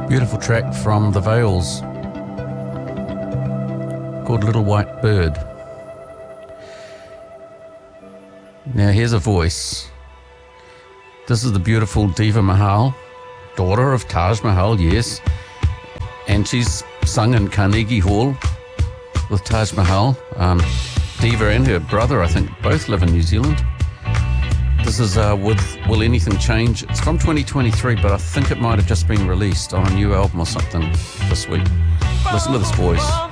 Beautiful track from the Vales called Little White Bird. Now here's a voice. This is the beautiful Diva Mahal, daughter of Taj Mahal, yes. And she's sung in Carnegie Hall with Taj Mahal. Diva and her brother, I think, both live in New Zealand. This is with Will Anything Change? It's from 2023, but I think it might have just been released on a new album or something this week. Listen to this voice.